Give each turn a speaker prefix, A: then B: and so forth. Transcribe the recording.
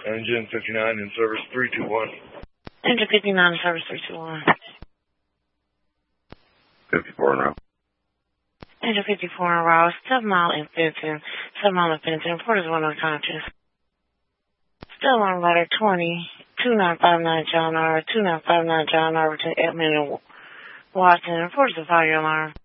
A: Engine 59 in service 321.
B: Engine 59 in service 321.
A: 54 en route.
B: Engine 54 en route. 7 mile in Fenton. 7 mile in Fenton. Port is 1 unconscious. Still on ladder 20. 2959 John R. 2959 John R. Between Edmund and Watson. Port is a fire alarm.